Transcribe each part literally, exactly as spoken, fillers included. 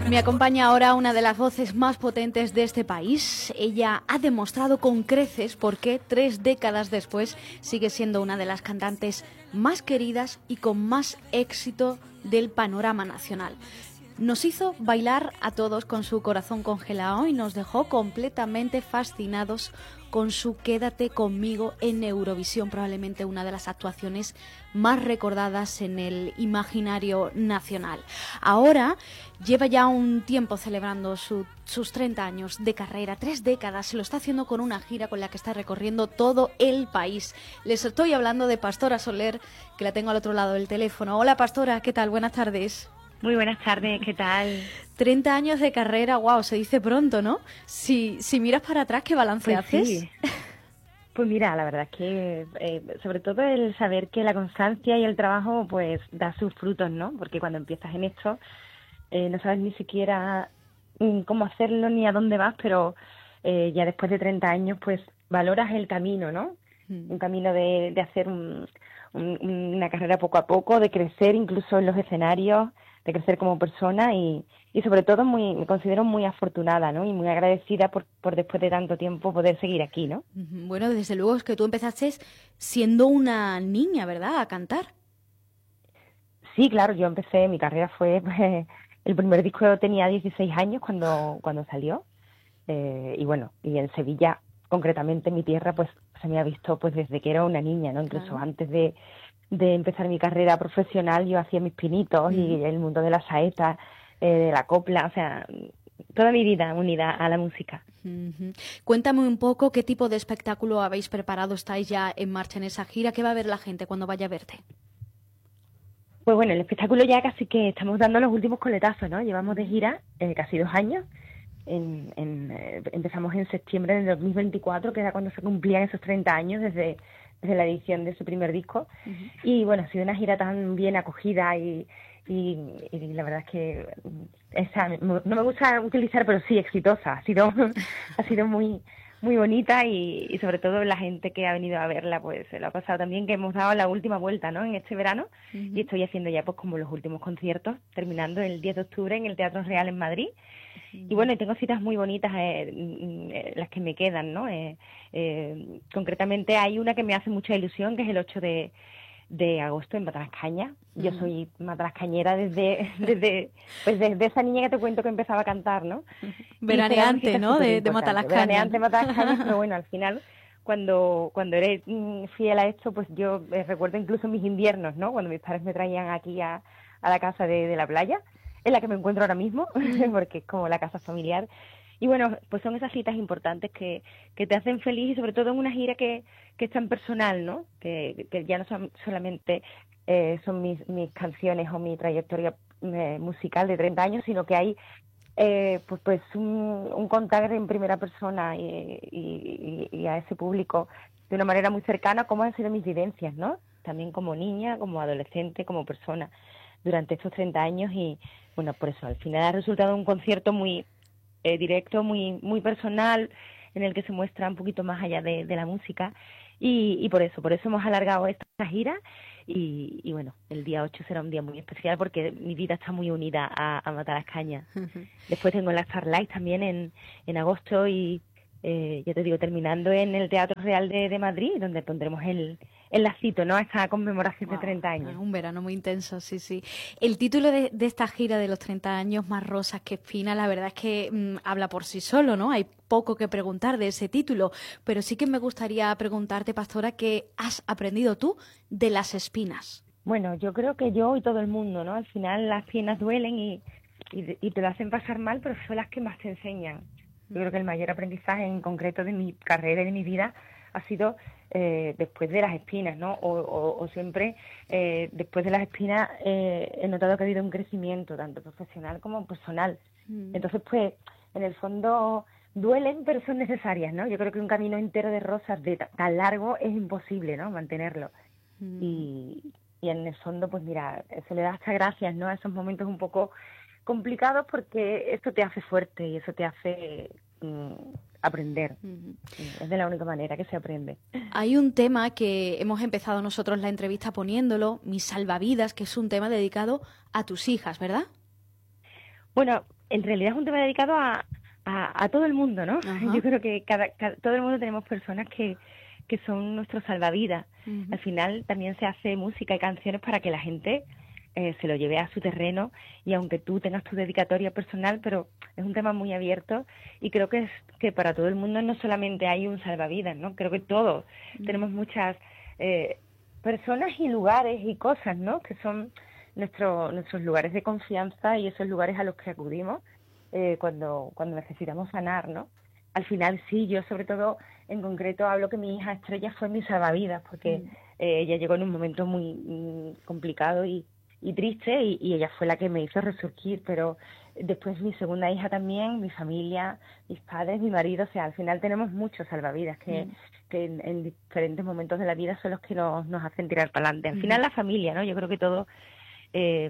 Me acompaña ahora una de las voces más potentes de este país. Ella ha demostrado con creces por qué tres décadas después sigue siendo una de las cantantes más queridas y con más éxito del panorama nacional. Nos hizo bailar a todos con su corazón congelado y nos dejó completamente fascinados con su Quédate conmigo en Eurovisión, probablemente una de las actuaciones más recordadas en el imaginario nacional. Ahora lleva ya un tiempo celebrando su, sus treinta años de carrera, tres décadas, se lo está haciendo con una gira con la que está recorriendo todo el país. Les estoy hablando de Pastora Soler, que la tengo al otro lado del teléfono. Hola Pastora, ¿qué tal? Buenas tardes. Muy buenas tardes, ¿qué tal? treinta años de carrera, wow, se dice pronto, ¿no? Si, si miras para atrás, ¿qué balance pues haces? Sí. Pues mira, la verdad es que eh, sobre todo el saber que la constancia y el trabajo pues da sus frutos, ¿no? Porque cuando empiezas en esto eh, no sabes ni siquiera mm, cómo hacerlo ni a dónde vas, pero eh, ya después de treinta años pues valoras el camino, ¿no? Mm. Un camino de, de hacer un, un, una carrera poco a poco, de crecer incluso en los escenarios, de crecer como persona y, y sobre todo muy me considero muy afortunada, ¿no? Y muy agradecida por, por después de tanto tiempo poder seguir aquí, ¿no? Bueno, desde luego es que tú empezaste siendo una niña, ¿verdad?, a cantar. Sí, claro, yo empecé, mi carrera fue, pues, el primer disco yo tenía dieciséis años cuando, cuando salió, eh, y bueno, y en Sevilla, concretamente en mi tierra, pues se me ha visto pues desde que era una niña, ¿no? Incluso claro. Antes de de empezar mi carrera profesional yo hacía mis pinitos mm. y el mundo de la saeta, eh, de la copla, o sea, toda mi vida unida a la música. Uh-huh. Cuéntame un poco qué tipo de espectáculo habéis preparado, estáis ya en marcha en esa gira, ¿qué va a ver la gente cuando vaya a verte? Pues bueno, el espectáculo ya casi que estamos dando los últimos coletazos, ¿no? Llevamos de gira eh, casi dos años. En, en, eh, empezamos en septiembre del dos mil veinticuatro, que era cuando se cumplían esos treinta años desde, desde la edición de su primer disco. Uh-huh. Y bueno, ha sido una gira tan bien acogida y, y, y la verdad es que esa, no me gusta utilizar, pero sí exitosa. Ha sido, ha sido muy muy bonita y, y sobre todo la gente que ha venido a verla, pues se lo ha pasado también, que hemos dado la última vuelta, ¿no? En este verano. Uh-huh. Y estoy haciendo ya pues como los últimos conciertos, terminando el diez de octubre en el Teatro Real en Madrid. Uh-huh. Y bueno, y tengo citas muy bonitas, eh, eh, las que me quedan, ¿no? Eh, eh, concretamente hay una que me hace mucha ilusión, que es el ocho de agosto en Matalascaña. Uh-huh. Yo soy matalascañera desde, desde, pues desde esa niña que te cuento que empezaba a cantar, ¿no? Veraneante, ¿no? De, de Matalascaña. Veraneante, Matalascaña, pero bueno, al final, cuando cuando eres fiel a esto, pues yo eh, recuerdo incluso mis inviernos, ¿no? Cuando mis padres me traían aquí a, a la casa de, de la playa, en la que me encuentro ahora mismo, uh-huh. porque es como la casa familiar. Y bueno, pues son esas citas importantes que, que te hacen feliz y sobre todo en una gira que, que es tan personal, ¿no? Que, que ya no son solamente eh, son mis, mis canciones o mi trayectoria eh, musical de treinta años, sino que hay eh, pues, pues un, un contacto en primera persona y, y, y a ese público de una manera muy cercana, como han sido mis vivencias, ¿no? También como niña, como adolescente, como persona durante estos treinta años y bueno, por eso al final ha resultado un concierto muy Eh, directo, muy muy personal, en el que se muestra un poquito más allá de, de la música y, y por eso, por eso hemos alargado esta gira y, y bueno, el día ocho será un día muy especial porque mi vida está muy unida a, a Matalascaña. Uh-huh. Después tengo la Starlight también en, en agosto y eh, ya te digo, terminando en el Teatro Real de, de Madrid, donde pondremos el, el lacito, ¿no? Esta conmemoración wow, de treinta años. Un verano muy intenso, sí, sí. El título de, de esta gira de los treinta años, Más rosas que espinas, la verdad es que mmm, habla por sí solo, ¿no? Hay poco que preguntar de ese título, pero sí que me gustaría preguntarte, Pastora, ¿qué has aprendido tú de las espinas? Bueno, yo creo que yo y todo el mundo, ¿no? Al final las espinas duelen y, y, y te lo hacen pasar mal, pero son las que más te enseñan. Yo creo que el mayor aprendizaje en concreto de mi carrera y de mi vida ha sido eh, después de las espinas, ¿no? O, o, o siempre eh, después de las espinas eh, he notado que ha habido un crecimiento, tanto profesional como personal. Mm. Entonces, pues, en el fondo duelen, pero son necesarias, ¿no? Yo creo que un camino entero de rosas de tan largo es imposible, ¿no? Mantenerlo. Mm. Y, y en el fondo, pues mira, se le da hasta gracias, ¿no? A esos momentos un poco complicados porque esto te hace fuerte y eso te hace mm, aprender. Uh-huh. Es de la única manera que se aprende. Hay un tema que hemos empezado nosotros la entrevista poniéndolo, Mis salvavidas, que es un tema dedicado a tus hijas, ¿verdad? Bueno, en realidad es un tema dedicado a, a, a todo el mundo, ¿no? Ajá. Yo creo que cada, cada, todo el mundo tenemos personas que, que son nuestros salvavidas. Uh-huh. Al final también se hace música y canciones para que la gente eh, se lo lleve a su terreno, y aunque tú tengas tu dedicatoria personal, pero es un tema muy abierto, y creo que es que para todo el mundo no solamente hay un salvavidas, ¿no? Creo que todos uh-huh. tenemos muchas eh, personas y lugares y cosas, ¿no? Que son nuestro, nuestros lugares de confianza, y esos lugares a los que acudimos eh, cuando, cuando necesitamos sanar, ¿no? Al final sí, yo sobre todo en concreto hablo que mi hija Estrella fue mi salvavidas, porque mm. eh, ella llegó en un momento muy mm, complicado y, y triste, y, y ella fue la que me hizo resurgir, pero después mi segunda hija también, mi familia, mis padres, mi marido, o sea, al final tenemos muchos salvavidas que, mm. que en, en diferentes momentos de la vida son los que nos, nos hacen tirar para adelante. Al mm. final la familia, ¿no? Yo creo que todo eh,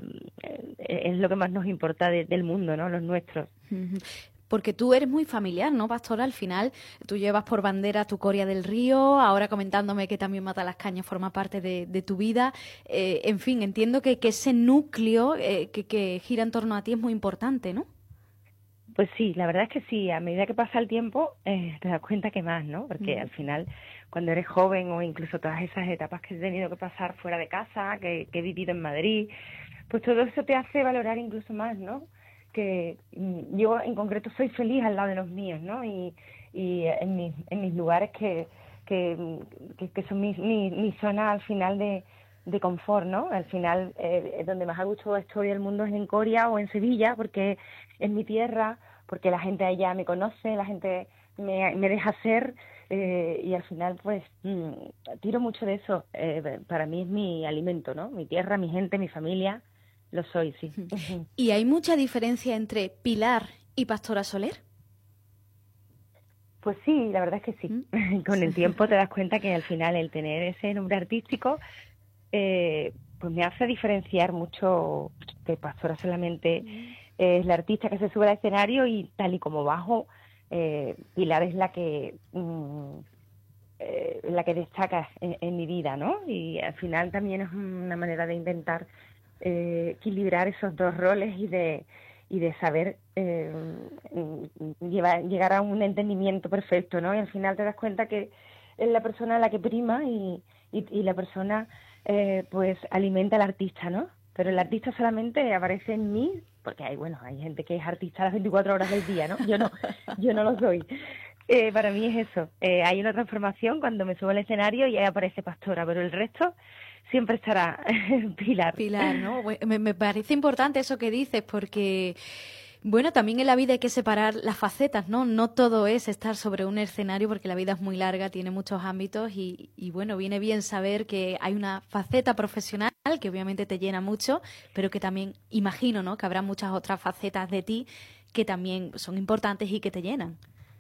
es lo que más nos importa de, del mundo, ¿no? Los nuestros. Mm-hmm. Porque tú eres muy familiar, ¿no, Pastora? Al final tú llevas por bandera tu Coria del Río, ahora comentándome que también Mata las Cañas forma parte de, de tu vida. Eh, en fin, entiendo que, que ese núcleo eh, que, que gira en torno a ti es muy importante, ¿no? Pues sí, la verdad es que sí. A medida que pasa el tiempo eh, te das cuenta que más, ¿no? Porque mm. al final, cuando eres joven, o incluso todas esas etapas que he tenido que pasar fuera de casa, que, que he vivido en Madrid, pues todo eso te hace valorar incluso más, ¿no? Que yo en concreto soy feliz al lado de los míos, ¿no? Y, y en, mis, en mis lugares que, que, que, que son mi, mi, mi zona al final de, de confort, ¿no? Al final eh, donde más a gusto estoy del mundo es en Coria o en Sevilla, porque es mi tierra, porque la gente allá me conoce, la gente me, me deja ser, eh, y al final pues mmm, tiro mucho de eso. Eh, para mí es mi alimento, ¿no? Mi tierra, mi gente, mi familia. Lo soy, sí. ¿Y hay mucha diferencia entre Pilar y Pastora Soler? Pues sí, la verdad es que sí. ¿Mm? Con el tiempo te das cuenta que al final el tener ese nombre artístico eh, pues me hace diferenciar mucho, que Pastora solamente mm. es la artista que se sube al escenario, y tal y como bajo, eh, Pilar es la que mm, eh, la que destaca en, en mi vida, ¿no? Y al final también es una manera de intentar Eh, equilibrar esos dos roles y de y de saber eh, llevar, llegar a un entendimiento perfecto, ¿no? Y al final te das cuenta que es la persona la que prima, y, y, y la persona eh, pues alimenta al artista, ¿no? Pero el artista solamente aparece en mí, porque hay, bueno, hay gente que es artista a las veinticuatro horas del día, ¿no? Yo no, yo no lo soy. Eh, para mí es eso. Eh, hay una transformación cuando me subo al escenario y ahí aparece Pastora, pero el resto siempre estará Pilar. Pilar, ¿no? Me, me parece importante eso que dices, porque, bueno, también en la vida hay que separar las facetas, ¿no? No todo es estar sobre un escenario, porque la vida es muy larga, tiene muchos ámbitos, y, y bueno, viene bien saber que hay una faceta profesional que obviamente te llena mucho, pero que también imagino, ¿no?, que habrá muchas otras facetas de ti que también son importantes y que te llenan.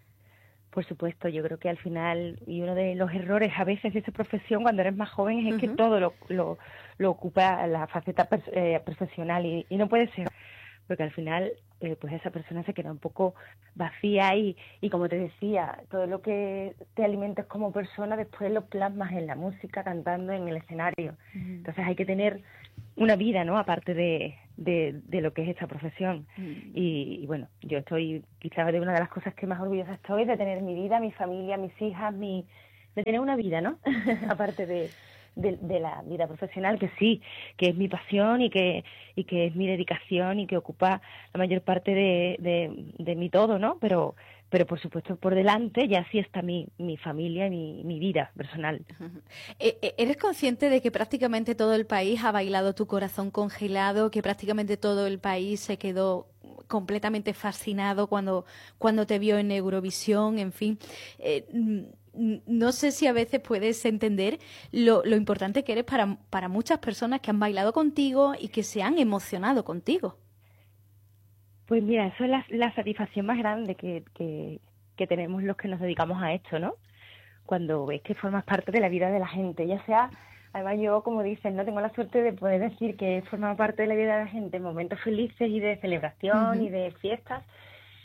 Por supuesto, yo creo que al final, y uno de los errores a veces de esta profesión cuando eres más joven es uh-huh. que todo lo, lo, lo ocupa la faceta per, eh, profesional, y, y no puede ser, porque al final eh, pues esa persona se queda un poco vacía, y, y como te decía, todo lo que te alimentes como persona después lo plasmas en la música, cantando en el escenario. Uh-huh. Entonces hay que tener una vida, ¿no?, aparte de, de, de lo que es esta profesión. Mm. Y, y bueno, yo estoy, quizás de una de las cosas que más orgullosa estoy, de tener mi vida, mi familia, mis hijas, mi de tener una vida, ¿no? Aparte de, de, de la vida profesional, que sí, que es mi pasión, y que y que es mi dedicación, y que ocupa la mayor parte de, de, de mi todo, ¿no? Pero pero por supuesto por delante ya sí está mi, mi familia y mi, mi vida personal. ¿Eres consciente de que prácticamente todo el país ha bailado Tu Corazón Congelado, que prácticamente todo el país se quedó completamente fascinado cuando, cuando te vio en Eurovisión, en fin? Eh, no sé si a veces puedes entender lo, lo importante que eres para, para muchas personas que han bailado contigo y que se han emocionado contigo. Pues mira, eso es la, la satisfacción más grande que, que, que tenemos los que nos dedicamos a esto, ¿no? Cuando ves que formas parte de la vida de la gente, ya sea, además yo, como dices, no tengo la suerte de poder decir que he formado parte de la vida de la gente en momentos felices y de celebración uh-huh. y de fiestas,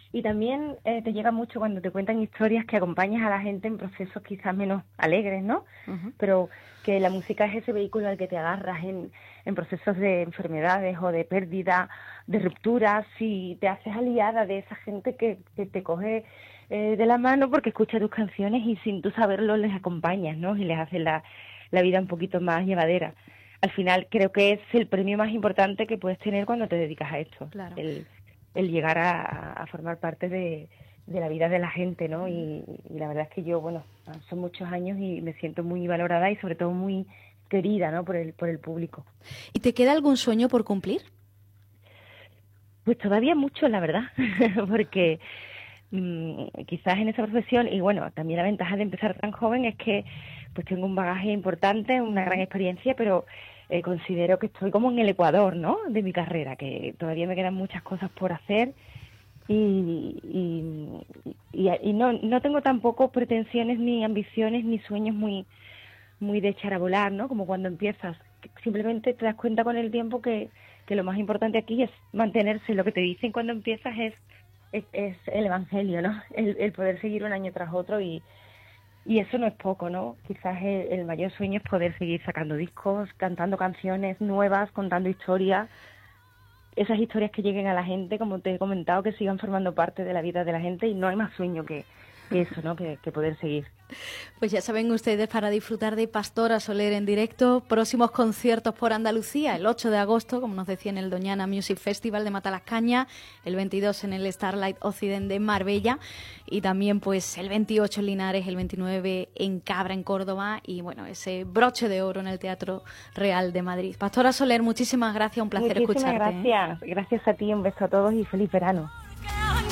Y también eh, te llega mucho cuando te cuentan historias que acompañas a la gente en procesos quizás menos alegres, ¿no? Uh-huh. Pero que la música es ese vehículo al que te agarras en, en procesos de enfermedades o de pérdida, de rupturas, y te haces aliada de esa gente que, que te coge eh, de la mano porque escucha tus canciones y sin tú saberlo les acompañas, ¿no? Y les haces la, la vida un poquito más llevadera. Al final creo que es el premio más importante que puedes tener cuando te dedicas a esto. Claro. El, el llegar a, a formar parte de, de la vida de la gente, ¿no? Y, y la verdad es que yo, bueno, son muchos años y me siento muy valorada y sobre todo muy querida, ¿no? Por el, por el público. ¿Y te queda algún sueño por cumplir? Pues todavía mucho, la verdad, porque mmm, quizás en esa profesión, y bueno, también la ventaja de empezar tan joven es que pues tengo un bagaje importante, una gran experiencia, pero Eh, considero que estoy como en el ecuador, ¿no?, de mi carrera, que todavía me quedan muchas cosas por hacer y, y, y, y no, no tengo tampoco pretensiones ni ambiciones ni sueños muy, muy de echar a volar, ¿no?, como cuando empiezas. Simplemente te das cuenta con el tiempo que, que lo más importante aquí es mantenerse. Lo que te dicen cuando empiezas es, es, es el evangelio, ¿no?, el, el poder seguir un año tras otro y Y eso no es poco, ¿no? Quizás el, el mayor sueño es poder seguir sacando discos, cantando canciones nuevas, contando historias, esas historias que lleguen a la gente, como te he comentado, que sigan formando parte de la vida de la gente, y no hay más sueño que, que eso, ¿no?, que, que poder seguir. Pues ya saben ustedes, para disfrutar de Pastora Soler en directo, próximos conciertos por Andalucía, el ocho de agosto, como nos decía, en el Doñana Music Festival de Matalascaña, el veintidós en el Starlight Occident de Marbella, y también pues el veintiocho en Linares, el veintinueve en Cabra, en Córdoba, y bueno, ese broche de oro en el Teatro Real de Madrid. Pastora Soler, muchísimas gracias, un placer Muchísimas escucharte. Muchísimas gracias, ¿eh? Gracias a ti, un beso a todos y feliz verano.